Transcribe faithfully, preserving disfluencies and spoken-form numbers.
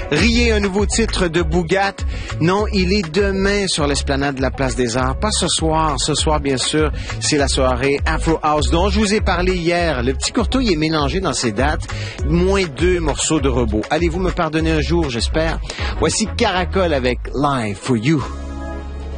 Riez, un nouveau titre de Bougat. Non, il est demain sur l'esplanade de la Place des Arts. Pas ce soir. Ce soir, bien sûr, c'est la soirée Afro House dont je vous ai parlé hier. Le petit Courtois est mélangé dans ses dates. Moins deux morceaux de robot. Allez-vous me pardonner un jour, j'espère? Voici Caracol avec Live for You.